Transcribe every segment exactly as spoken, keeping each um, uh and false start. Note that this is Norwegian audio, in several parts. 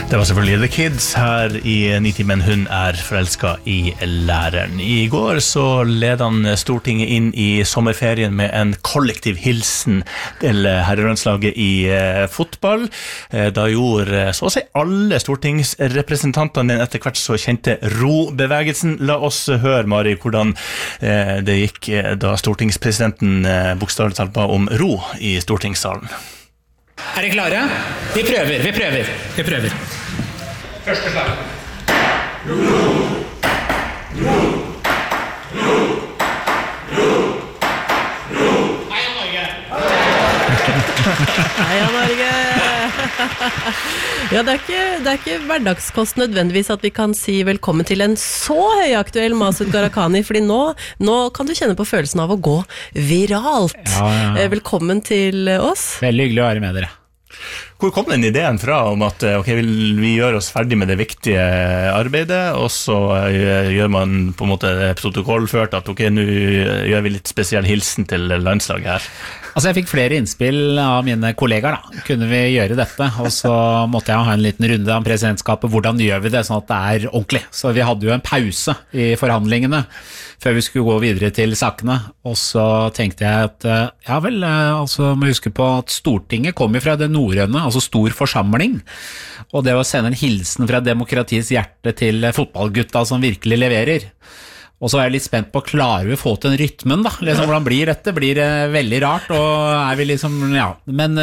Det var selvfølgelig The Kids her i Nitimen. Hun er forelsket i læreren. I går så led han Stortinget inn i sommerferien med en kollektiv hilsen til herrelandslaget i eh, fotball. Eh, da gjorde så å si alle stortingsrepresentantene den etter hvert så kjente ro-bevegelsen. La oss høre, Mari, hvordan eh, det gikk eh, da stortingspresidenten eh, bokstavelig talt ba om ro i stortingssalen. Er dere klare? Vi prøver, vi prøver, vi prøver. Første slag. Ro, ro, ro, ro, ro. Heia Norge! Heia Norge! Ja, det er, ikke, det er ikke hverdagskost nødvendigvis at vi kan si velkommen til en så høyaktuell Masud Gharahkhani, fordi nå, nå kan du kjenne på følelsen av å gå viralt. Ja, ja. Velkommen til oss. Veldig hyggelig å være med dere. Hvor kom den ideen fra om at okay, vi gjør oss ferdig med det viktige arbeidet, og så gjør man på en måte protokollført at ok, nå gjør vi litt spesiell hilsen til landslaget her? Altså jeg fikk flere innspill av mine kollegaer da, kunne vi gjøre dette, og så måtte jeg ha en liten runde om presidentskapet, hvordan gjør vi det sånn at det er ordentlig. Så vi hadde jo en pause i forhandlingene før vi skulle gå videre til sakene, og så tenkte jeg at ja vel, altså må huske på at Stortinget kommer fra det norrøne, altså stor forsamling, og det å sende en hilsen fra demokratiets hjerte til fotballgutta som virkelig leverer. Og så er jeg litt spent på, klarer vi å få til en rytmen da? Liksom, hvordan blir dette? Blir det veldig rart? Og er vi liksom, ja, men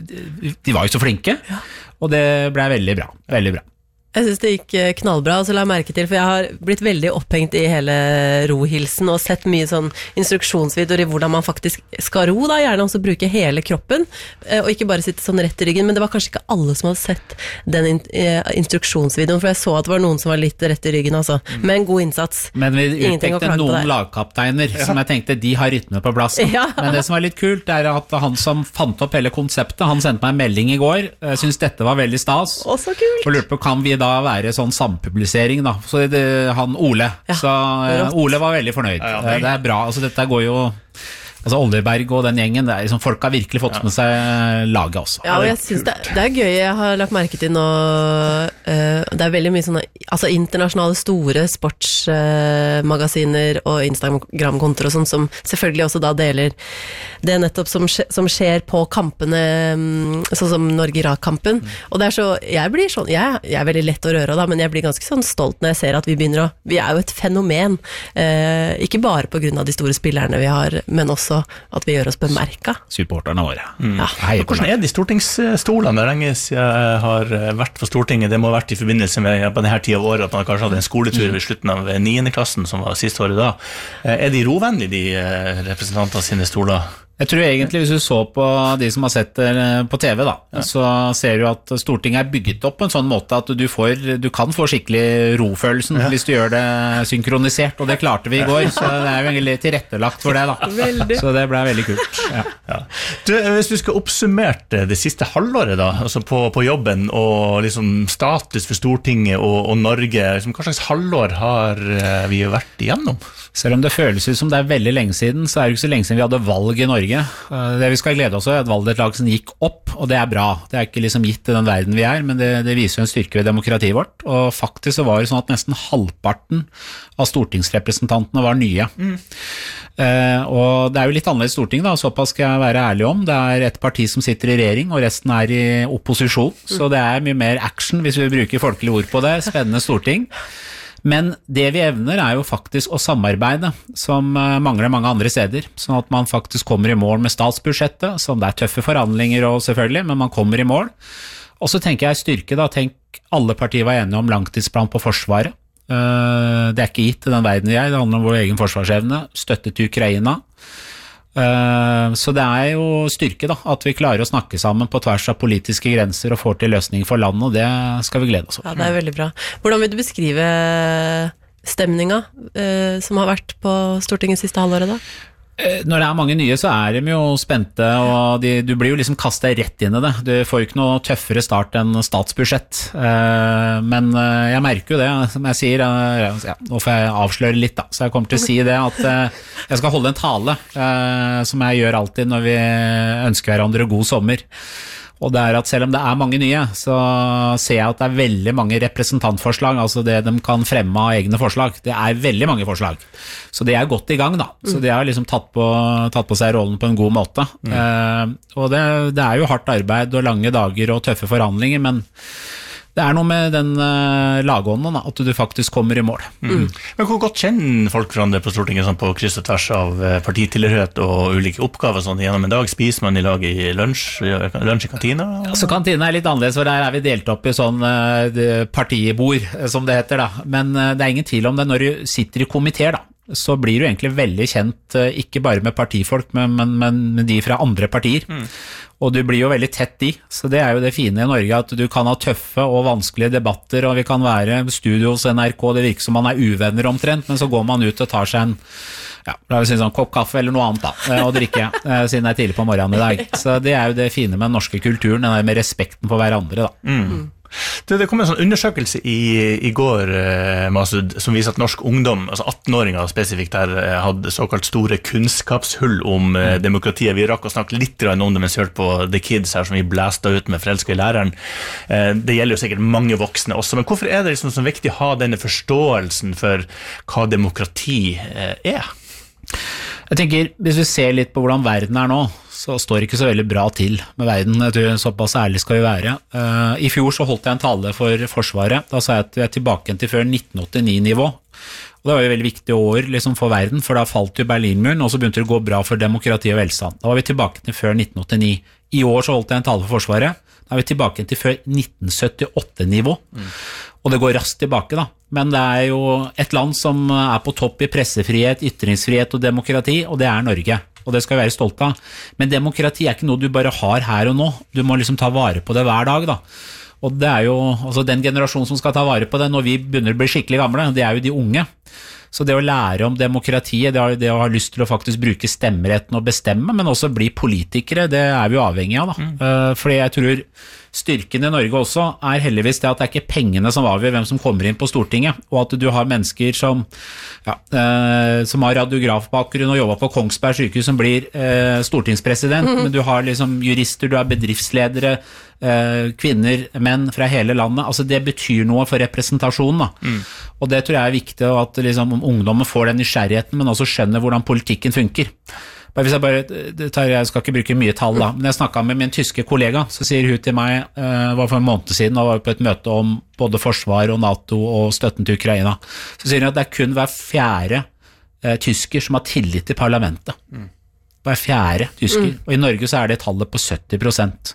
de var jo så flinke, og det ble veldig bra, veldig bra. Jeg synes det gikk knallbra, og så la jeg merke til, for jeg har blitt veldig opphengt i hele rohilsen, og sett mye sånn instruksjonsvideoer i hvordan man faktisk skal ro, da, gjerne også bruke hele kroppen, og ikke bare sitte sånn rett i ryggen, men det var kanskje ikke alle som hadde sett den in- instruksjonsvideoen, for jeg så at det var noen som var litt rett i ryggen, altså. Men god innsats. Men vi utpekte noen lagkapteiner, ja. Som jeg tenkte, de har rytme på plass. Ja. Men det som var litt kult, er at han som fant opp hele konseptet, han sendte meg en melding i går, jeg synes dette var veldig stas. Å, så kult. Og lurte på, kan vi da være sånn sampublisering da, så det, han Ole, ja, så uh, Ole var veldig fornøyd, ja, ja, det er bra, altså dette går jo altså Oljeberg og den gjengen, det er liksom, folk har virkelig fått med seg laget også. Ja, og jeg synes det, det er gøy, jeg har lagt merke til nå, uh, det er veldig mye sånne, altså internasjonale store sportsmagasiner uh, og Instagram-kontoer og sånn, som selvfølgelig også da deler det nettopp som, skje, som skjer på kampene, um, sånn som Norge-Irak-kampen, mm. og det er så, jeg blir sånn, jeg, jeg er veldig lett å røre da, men jeg blir ganske sånn stolt når jeg ser at vi begynner å, vi er jo et fenomen, uh, ikke bare på grunn av de store spillerne vi har, men også at vi gjør oss bemerka. Supporterne våre. Mm. Ja. Hvordan er de stortingsstolene? Det er lenge siden jeg har vært på Stortinget. Det må ha vært i forbindelse med på denne tiden av året at man kanskje hadde en skoletur ved slutten av niende klassen, som var siste året da. Er de rovvennlige, de representantene sine stoler? Jeg tror egentlig hvis du så på de som har sett det på T V da, ja. Så ser du at Stortinget er bygget opp på en sånn måte at du, får, du kan få skikkelig rofølelsen ja. Hvis du gjør det synkronisert, og det klarte vi i går, så det er jo egentlig tilrettelagt for det da. Veldig. Så det ble veldig kult. Ja. Ja. Du, hvis du skal oppsummere det siste halvåret da, altså på, på jobben og liksom status for Stortinget og, og Norge, liksom, hva slags halvår har vi vært igjennom? Selv om det føles ut som det er veldig lenge siden, så er det ikke så lenge siden vi hadde valg i Norge. Det vi skal glede oss er at valgdeltakelsen gikk opp, og det er bra. Det er ikke liksom gitt i den verden vi er, men det, det viser jo en styrke ved demokratiet vårt. Og faktisk så var det sånn at nesten halvparten av stortingsrepresentantene var nye. Mm. Eh, og det er jo litt annerledes storting da, såpass skal jeg være ærlig om. Det er et parti som sitter i regjering, og resten er i opposisjon. Mm. Så det er mye mer action, hvis vi bruker folkelige ord på det. Spennende storting. Men det vi evner er jo faktisk å samarbeide, som mangler mange andre steder, sånn at man faktisk kommer i mål med statsbudsjettet, som det er tøffe forhandlinger og selvfølgelig, men man kommer i mål. Og så tenker jeg styrke da, tenk alle partier var enige om langtidsplan på forsvaret. Det er ikke gitt i den verden vi er, det handler om vår egen forsvarsevne, støtte til Ukraina. Så det er jo styrke da, at vi klarer å snakke sammen på tvers av politiske grenser og får til løsning for landet, og det skal vi glede oss over. Ja, det er veldig bra. Hvordan vil du beskrive stemninga eh, som har vært på Stortinget siste halvåret da? Når det er mange nye, så er de jo spente, og de, du blir jo liksom kastet rett inn i det. Du får jo ikke noe tøffere start enn statsbudsjett. Men jeg merker jo det, som jeg sier, ja, nå får jeg avsløre litt da, så jeg kommer til å si det at jeg skal holde en tale, som jeg gjør alltid når vi ønsker hverandre god sommer. Og det er at selv om det er mange nye, så ser jeg at det er veldig mange representantforslag, altså det de kan fremme av egne forslag. Det er veldig mange forslag. Så det er godt i gang da. Så de har liksom tatt på, tatt på seg rollen på en god måte. Mm. Eh, og det, det er jo hardt arbeid og lange dager og tøffe forhandlinger, men det er noe med den uh, lagånden, at du faktisk kommer i mål. Mm. Men hvor godt kjenner folk hverandre på Stortinget sånn på kryss og tvers av partitilhørighet og ulike oppgaver sånn gjennom en dag? Spiser man i lag i lunsj, lunsj i kantina? Ja, så kantina er litt annerledes, for der er vi delt opp i sånn uh, partibord, som det heter da. Men uh, det er ingen tvil om det når du sitter i komiteer da. Så blir du egentlig veldig kjent, ikke bare med partifolk, men, men, men de fra andre partier. Mm. Og du blir jo veldig tett i, så det er jo det fine i Norge, at du kan ha tøffe og vanskelige debatter, og vi kan være studio hos N R K, det virker som man er uvenner omtrent, men så går man ut og tar seg en ja, la oss si sånn kopp kaffe eller noe annet da, og drikke, siden det er tidlig på morgenen i dag. Så det er jo det fine med den norske kulturen, den der med respekten for hverandre da. Mm. Det, det kom en sånn undersøkelse i, i går, eh, Masud, som viser at norsk ungdom, altså atten-åringer spesifikt der, eh, hadde såkalt store kunnskapshull om eh, demokratiet. Vi rakk å snakke litt om det mens vi hørte på The Kids her, som vi blæste ut med Forelsket i læreren. Eh, det gjelder jo sikkert mange voksne også, men hvorfor er det liksom så viktig å ha denne forståelsen for hva demokrati eh, er? Jeg tenker, hvis vi ser litt på hvordan verden er nå, så står det ikke så veldig bra til med verden. Jeg tror såpass ærlig skal vi være. Uh, I fjor så holdt jeg en tale for Forsvaret. Da sa jeg at vi er tilbake til før nitten åttini-nivå. Og det var jo et veldig viktig år liksom, for verden, for da falt jo Berlinmuren, og så begynte det å gå bra for demokrati og velstand. Da var vi tilbake til før nitten åttini. I år så holdt jeg en tale for Forsvaret. Da er vi tilbake til før nitten syttiåtte-nivå. Mm. Og det går raskt tilbake da. Men det er jo et land som er på topp i pressefrihet, ytringsfrihet og demokrati, og det er Norge. Og det skal vi være stolte av. Men demokrati er ikke noe du bare har her og nå. Du må liksom ta vare på det hver dag da. Og det er jo, altså den generasjonen som skal ta vare på det når vi begynner å bli skikkelig gamle, det er jo de unge. Så det å lære om demokratiet, det, det å ha lyst til å faktisk bruke stemmeretten og bestemme, men også bli politikere, det er vi jo avhengig av da. Mm. Uh, fordi jeg tror styrken i Norge også er heldigvis det at det er ikke pengene som avgjør hvem som kommer inn på Stortinget, og at du har mennesker som, ja, uh, som har radiografbakgrunn og jobber på Kongsberg sykehus som blir uh, stortingspresident, mm-hmm. men du har liksom jurister, du har bedriftsledere, uh, kvinner, menn fra hele landet, altså det betyr noe for representasjonen da. Mm. Og det tror jeg er viktig at liksom, ungdommen får den nysgjerrigheten, men også skjønner hvordan politikken funker. Hvis jeg bare tar, jeg skal ikke bruke mye tall da, men jeg snakket med min tyske kollega, så sier hun til meg, uh, var for en måned siden, og var på et møte om både forsvar og NATO og støtten til Ukraina, så sier hun at det er kun hver fjerde uh, tysker som har tillit til parlamentet. Mm. Hver fjerde tysker, mm. og i Norge så er det tallet på sytti prosent.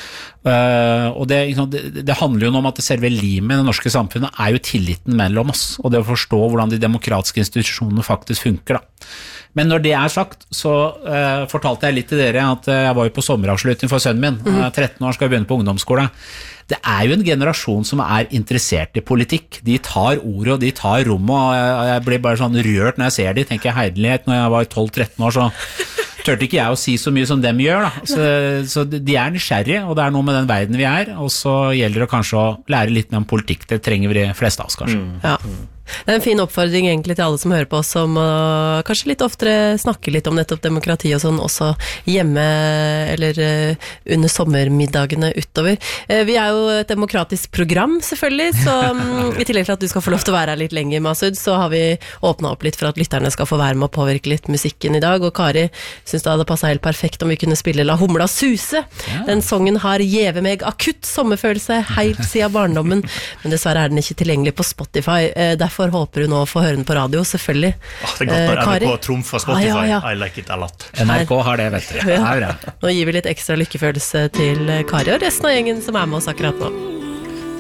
Uh, og det, det, det handler jo om at selve limet i det norske samfunnet er jo tilliten mellom oss, og det å forstå hvordan de demokratiske institusjonene faktisk funker da. Men når det er sagt, så uh, fortalte jeg litt til dere at uh, jeg var jo på sommeravslutning for sønnen min, mm. uh, tretten år skal begynne på ungdomsskole. Det er jo en generasjon som er interessert i politikk. De tar ordet og de tar rommet, og jeg, jeg blir bare sånn rørt når jeg ser de, tenker jeg herlighet, når jeg var tolv tretten år så tørte ikke jeg å si så mye som dem gjør da. Så, så de er nysgjerrige, og det er noe med den verden vi er, og så gjelder det kanskje å lære litt mer om politikk, det trenger vi de fleste av oss kanskje. Mm. Ja. Det er en fin oppfordring egentlig til alle som hører på oss, som uh, kanskje litt oftere snakker litt om nettopp demokrati og sånn, også hjemme eller uh, under sommermiddagene utover. Uh, vi er jo et demokratisk program selvfølgelig, så um, i tillegg til at du skal få lov til å være her litt lenger, Masud, så har vi åpnet opp litt for at lytterne skal få være med å påvirke litt musikken i dag, og Kari synes det hadde passet helt perfekt om vi kunne spille La Humla Suse. Ja. Den sangen har gjeve meg akutt sommerfølelse helt siden barndommen, men dessverre er den ikke tilgjengelig på Spotify. Uh, derfor håper du nå å få høre den på radio, selvfølgelig. Oh, det er godt når eh, N R K trumfer Spotify. Ah, ja, ja. I like it a lot. N R K har det, vet du. Ja. Nå gir vi litt ekstra lykkefølelse til Kari og resten av gjengen som er med oss akkurat nå.